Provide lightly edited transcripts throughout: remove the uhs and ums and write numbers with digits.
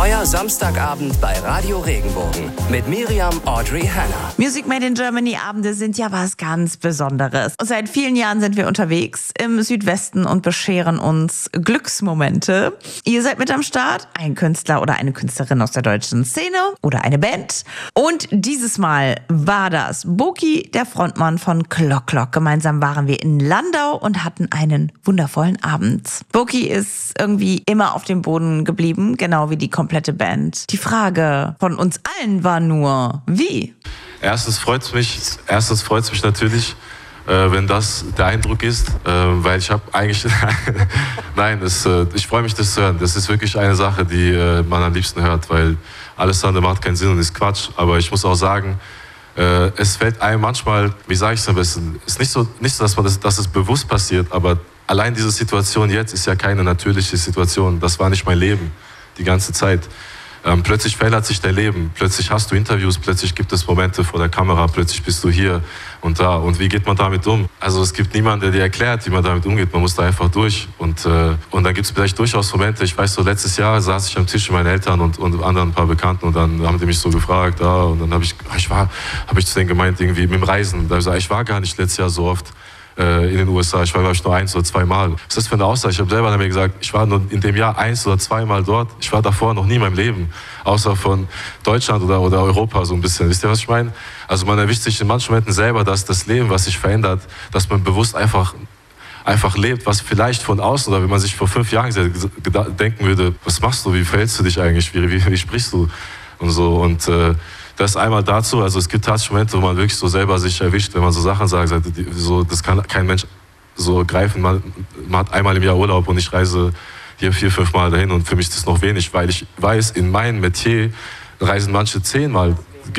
Euer Samstagabend bei Radio Regenbogen mit Miriam Audrey Hanna. Music Made in Germany Abende sind ja was ganz Besonderes. Seit vielen Jahren sind wir unterwegs im Südwesten und bescheren uns Glücksmomente. Ihr seid mit am Start, ein Künstler oder eine Künstlerin aus der deutschen Szene oder eine Band. Und dieses Mal war das Boki, der Frontmann von Klock Klock. Gemeinsam waren wir in Landau und hatten einen wundervollen Abend. Boki ist irgendwie immer auf dem Boden geblieben, genau wie die komplette Band. Die Frage von uns allen war nur, wie? Erstens freut es mich natürlich, wenn das der Eindruck ist, weil ich habe eigentlich, ich freue mich, das zu hören. Das ist wirklich eine Sache, die man am liebsten hört, weil alles andere macht keinen Sinn und ist Quatsch. Aber ich muss auch sagen, es fällt einem manchmal, wie sage ich es am besten, es ist nicht so, dass es bewusst passiert, aber allein diese Situation jetzt ist ja keine natürliche Situation. Das war nicht mein Leben die ganze Zeit. Plötzlich verändert sich dein Leben, plötzlich hast du Interviews, plötzlich gibt es Momente vor der Kamera, plötzlich bist du hier und da. Und wie geht man damit um? Also es gibt niemanden, der dir erklärt, wie man damit umgeht. Man muss da einfach durch. Und dann gibt es vielleicht durchaus Momente. Ich weiß so, letztes Jahr saß ich am Tisch mit meinen Eltern und anderen ein paar Bekannten und dann haben die mich so gefragt, und dann habe ich zu denen gemeint, irgendwie mit dem Reisen. Da ich war gar nicht letztes Jahr so oft in den USA. Ich war, glaube ich, nur 1 oder 2 Mal. Was ist das für eine Aussage? Ich habe selber mir gesagt, ich war nur in dem Jahr 1 oder 2 Mal dort. Ich war davor noch nie in meinem Leben, außer von Deutschland oder Europa so ein bisschen. Wisst ihr, was ich meine? Also man erwischt sich in manchen Momenten selber, dass das Leben, was sich verändert, dass man bewusst einfach lebt, was vielleicht von außen, oder wenn man sich vor 5 Jahren denken würde, was machst du, wie verhältst du dich eigentlich, wie sprichst du und so. Und das einmal dazu, also es gibt tatsächlich Momente, wo man wirklich so selber sich erwischt, wenn man so Sachen sagt, so, das kann kein Mensch so greifen. Man hat einmal im Jahr Urlaub und ich reise hier 4, 5 Mal dahin und für mich ist das noch wenig, weil ich weiß, in meinem Metier reisen manche 10 Mal,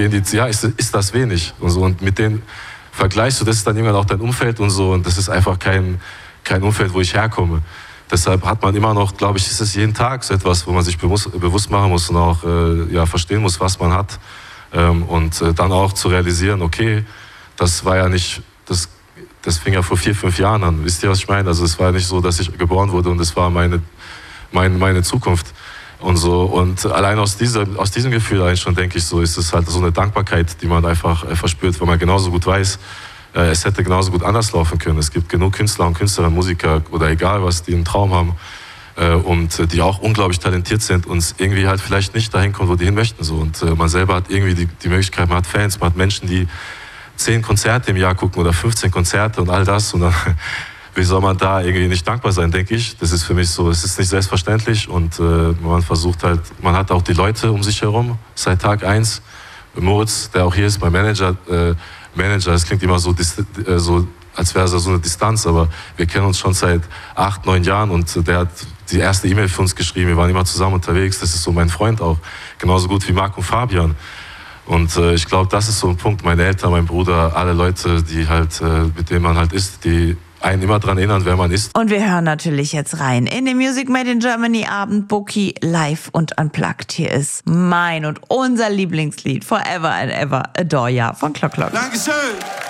ist das wenig und so, und mit denen vergleichst du, das ist dann irgendwann auch dein Umfeld und so, und das ist einfach kein Umfeld, wo ich herkomme. Deshalb hat man immer noch, glaube ich, ist es jeden Tag so etwas, wo man sich bewusst machen muss und auch verstehen muss, was man hat. Und dann auch zu realisieren, okay, das war ja nicht, das fing ja vor 4, 5 Jahren an. Wisst ihr, was ich meine? Also es war ja nicht so, dass ich geboren wurde und es war meine Zukunft und so. Und allein aus diesem Gefühl eigentlich schon, denke ich, so ist es halt so eine Dankbarkeit, die man einfach verspürt, weil man genauso gut weiß, es hätte genauso gut anders laufen können. Es gibt genug Künstler und Künstlerinnen, Musiker oder egal was, die einen Traum haben. Und die auch unglaublich talentiert sind und irgendwie halt vielleicht nicht dahin kommen, wo die hin möchten. So. Und man selber hat irgendwie die Möglichkeit, man hat Fans, man hat Menschen, die 10 Konzerte im Jahr gucken oder 15 Konzerte und all das. Und dann, wie soll man da irgendwie nicht dankbar sein, denke ich. Das ist für mich so, es ist nicht selbstverständlich und man versucht halt, man hat auch die Leute um sich herum seit Tag 1. Moritz, der auch hier ist, mein Manager, das klingt immer so als wäre es so eine Distanz, aber wir kennen uns schon seit 8, 9 Jahren und der hat die erste E-Mail für uns geschrieben, wir waren immer zusammen unterwegs, das ist so mein Freund auch, genauso gut wie Marc und Fabian. Und ich glaube, das ist so ein Punkt, meine Eltern, mein Bruder, alle Leute, die halt, mit denen man halt ist, die einen immer daran erinnern, wer man ist. Und wir hören natürlich jetzt rein in den Music Made in Germany Abend, Boki live und unplugged. Hier ist mein und unser Lieblingslied, Forever and Ever Adore Ya von Klock Klock. Dankeschön.